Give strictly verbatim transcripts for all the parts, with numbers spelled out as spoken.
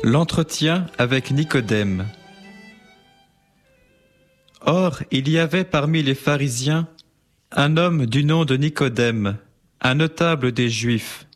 L'entretien avec Nicodème. Or, il y avait parmi les pharisiens un homme du nom de Nicodème, un notable des Juifs.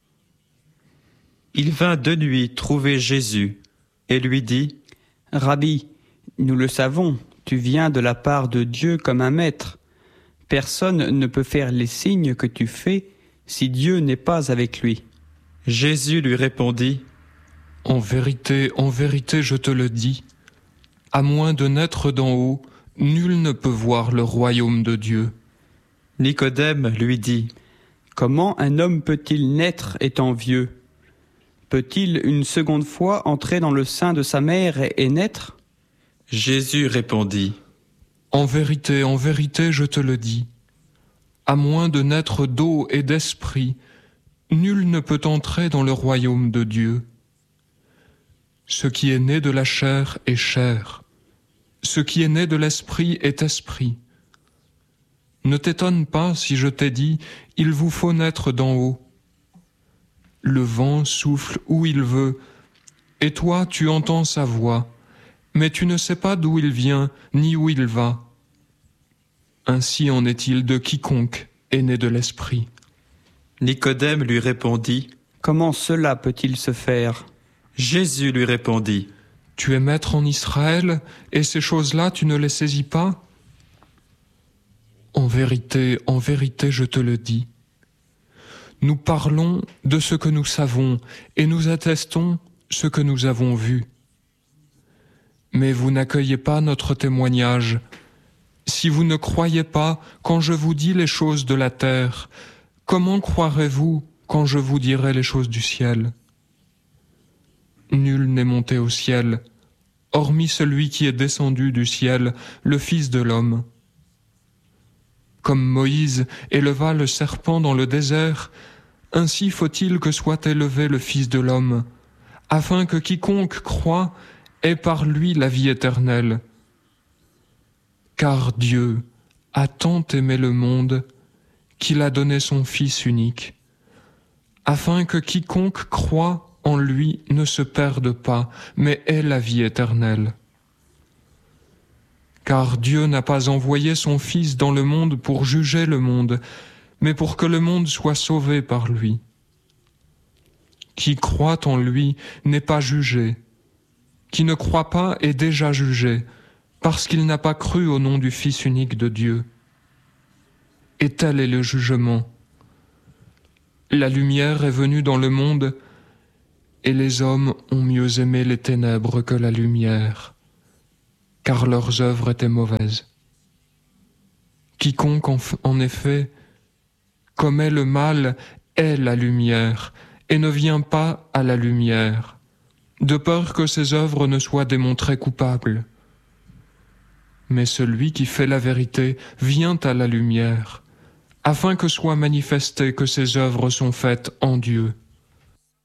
Il vint de nuit trouver Jésus et lui dit : « Rabbi, nous le savons, tu viens de la part de Dieu comme un maître. Personne ne peut faire les signes que tu fais si Dieu n'est pas avec lui. » Jésus lui répondit : « En vérité, en vérité, je te le dis, à moins de naître d'en haut, nul ne peut voir le royaume de Dieu. » Nicodème lui dit : « Comment un homme peut-il naître étant vieux ? Peut-il une seconde fois entrer dans le sein de sa mère et, et naître ? » Jésus répondit : « En vérité, en vérité, je te le dis, à moins de naître d'eau et d'esprit, nul ne peut entrer dans le royaume de Dieu. Ce qui est né de la chair est chair, ce qui est né de l'esprit est esprit. Ne t'étonne pas si je t'ai dit, il vous faut naître d'en haut. Le vent souffle où il veut, et toi tu entends sa voix, mais tu ne sais pas d'où il vient, ni où il va. Ainsi en est-il de quiconque est né de l'esprit. » Nicodème lui répondit : « Comment cela peut-il se faire ? » Jésus lui répondit : « Tu es maître en Israël, et ces choses-là tu ne les saisis pas ? En vérité, en vérité, je te le dis. Nous parlons de ce que nous savons, et nous attestons ce que nous avons vu. Mais vous n'accueillez pas notre témoignage. Si vous ne croyez pas quand je vous dis les choses de la terre, comment croirez-vous quand je vous dirai les choses du ciel ? Nul n'est monté au ciel, hormis celui qui est descendu du ciel, le Fils de l'homme. Comme Moïse éleva le serpent dans le désert, ainsi faut-il que soit élevé le Fils de l'homme, afin que quiconque croit ait par lui la vie éternelle. Car Dieu a tant aimé le monde qu'il a donné son Fils unique, afin que quiconque croit en lui ne se perde pas, mais ait la vie éternelle. Car Dieu n'a pas envoyé son Fils dans le monde pour juger le monde, mais pour que le monde soit sauvé par lui. Qui croit en lui n'est pas jugé. Qui ne croit pas est déjà jugé, parce qu'il n'a pas cru au nom du Fils unique de Dieu. Et tel est le jugement. La lumière est venue dans le monde, et les hommes ont mieux aimé les ténèbres que la lumière, car leurs œuvres étaient mauvaises. Quiconque en, en effet commet le mal est la lumière, et ne vient pas à la lumière, de peur que ses œuvres ne soient démontrées coupables. Mais celui qui fait la vérité vient à la lumière, afin que soit manifesté que ses œuvres sont faites en Dieu.